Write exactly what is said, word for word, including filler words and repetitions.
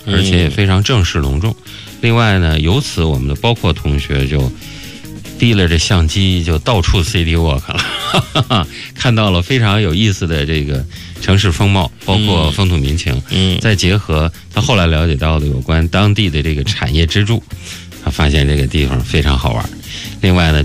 而且也非常正式隆重。另外呢，由此我们的包括同学就提了着相机就到处 city walk 了，看到了非常有意思的这个城市风貌，包括风土民情。嗯，再结合他后来了解到的有关当地的这个产业支柱，他发现这个地方非常好玩。另外呢，